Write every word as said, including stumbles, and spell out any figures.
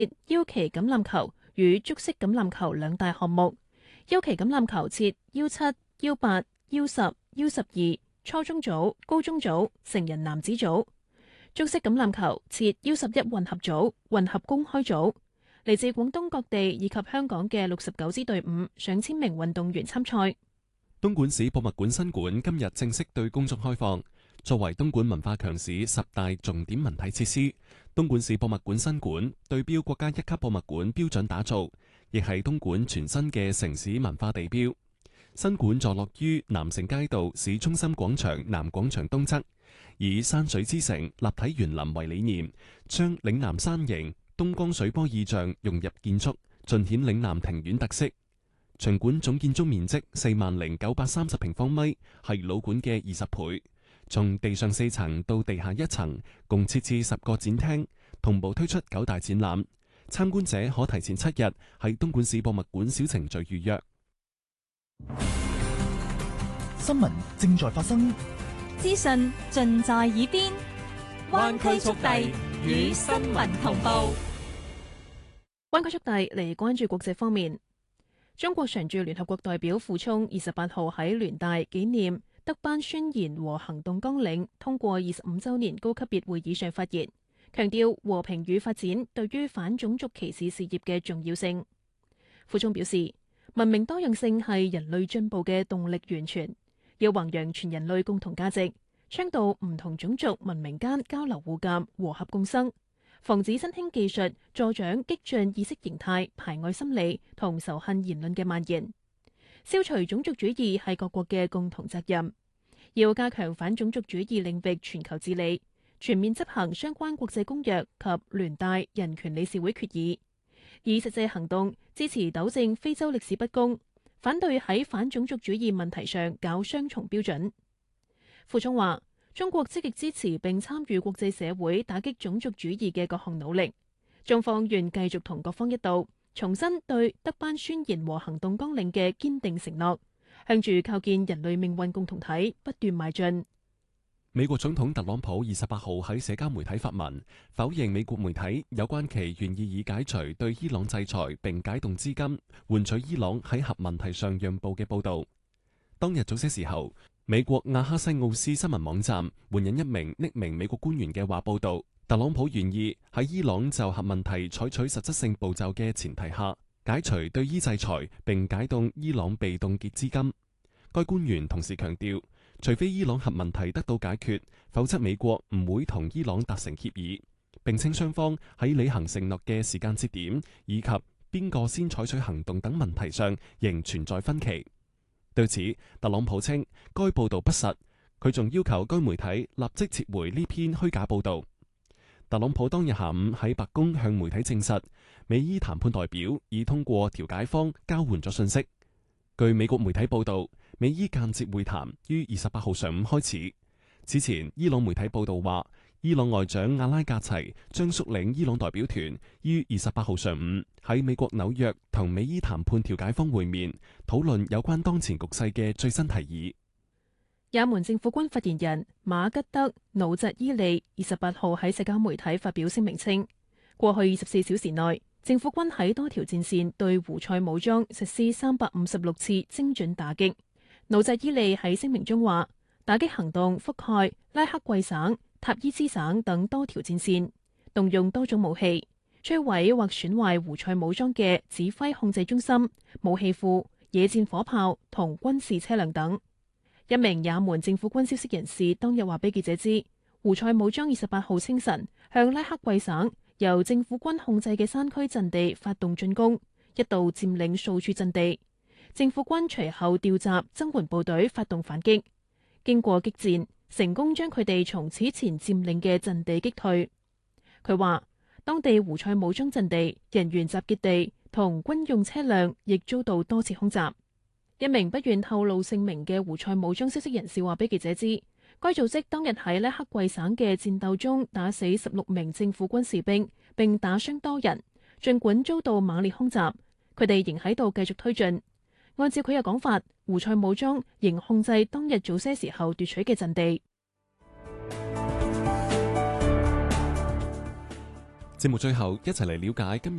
腰旗橄欖球與竹式橄欖球兩大項目。腰旗橄欖球設腰七、腰八、腰十、腰十二、初中組、高中組、成人男子組。竹式橄欖球設腰十一混合組、混合公開組。嚟自廣東各地以及香港嘅六十九支隊伍，上千名運動員參賽。 東莞市博物館新館今日正式對公眾開放。作為東莞文化強市十大重點文體設施，東莞市博物館新館對標國家一級博物館標準打造，亦係東莞全新嘅城市文化地標。新館坐落於南城街道市中心廣場南廣場東側，以山水之城、立體園林為理念，將嶺南山形、東江水波意象融入建築，盡顯嶺南庭院特色。場館總建築面積四萬零九百三十平方米，係老館嘅二十倍。從地上四層到地下一層，共設置十個展廳，同步推出九大展覽。參觀者可提前七日喺東莞市博物館小程序預約。 新聞正在發生， 資訊盡在耳邊，灣區速遞與新聞同步。 灣區速遞嚟關注國際方面，中國常駐聯合國代表傅聰二十八號喺聯大紀念德班宣言和行動綱領通過二十五週年高級別會議上發言，強調和平與發展對於反種族歧視事業嘅重要性。傅聰表示，文明多樣性係人類進步嘅動力源泉，要弘揚全人類共同價值，倡導唔同種族文明間交流互鑒、和合共生，防止新興技術助長激進意識形態、排外心理同仇恨言論嘅蔓延。消除種族主義係各國嘅共同責任，要加強反種族主義領域全球治理，全面執行相關國際公約及聯大人權理事會決議，以實際行動支持糾正非洲歷史不公，反對喺反種族主義問題上搞雙重標準。傅聰話：中國積極支持並參與國際社會打擊種族主義嘅各項努力，中方願繼續同各方一道，重申對德班宣言和行動綱領嘅堅定承諾，向住構建人類命運共同體不斷邁進。 美國總統特朗普二十八號喺社交媒體發文，否認美國媒體有關其願意以解除對伊朗制裁並解凍資金，換取伊朗喺核問題上讓步嘅報導。當日早些時候，美國亞哈西奧斯新聞網站援引一名匿名美國官員嘅話報導，特朗普願意喺伊朗就核問題採取實質性步驟嘅前提下，解除對伊制裁並解凍伊朗被凍結資金。該官員同時強調，除非伊朗核問題得到解決，否則美國唔會同伊朗達成協議。並稱雙方喺履行承諾嘅時間節點以及邊個先採取行動等問題上仍存在分歧。對此，特朗普稱該報導不實，佢仲要求該媒體立即撤回呢篇虛假報導。特朗普當日下午喺白宮向媒體證實，美伊談判代表已通過調解方交換咗信息。據美國媒體報導，美伊間接會談於二十八號上午開始。此前，伊朗媒體報導話，伊朗外長阿拉格齊將率領伊朗代表團於二十八號上午喺美國紐約同美伊談判調解方會面，討論有關當前局勢嘅最新提議。 也門政府軍發言人馬吉德努扎伊利二十八號喺社交媒體發表聲明稱，過去二十四小時內，政府軍喺多條戰線對胡塞武裝實施三百五十六次精準打擊。努扎伊利喺聲明中話，打擊行動覆蓋拉克季省、塔伊茲省等多條戰線，動用多種武器，摧毀或損壞胡塞武裝嘅指揮控制中心、武器庫、野戰火炮同軍事車輛等。一名也門政府軍消息人士當日話俾記者知，胡塞武裝二十八號清晨向拉克季省由政府軍控制嘅山區陣地發動進攻，一度佔領數處陣地。政府軍隨後調集增援部隊發動反擊，經過激戰，成功將佢哋從此前佔領嘅陣地擊退。佢話，當地胡塞武裝陣地、人員集結地同軍用車輛亦遭到多次空襲。一名不願透露姓名嘅胡塞武裝消息人士話俾記者知，該組織當日喺拉克季省嘅戰鬥中打死十六名政府軍士兵，並打傷多人。儘管遭到猛烈空襲，佢哋仍喺度繼續推進。按照佢嘅講法，胡塞武裝仍控制當日早些時候奪取嘅陣地。 節目最後一齊嚟了解今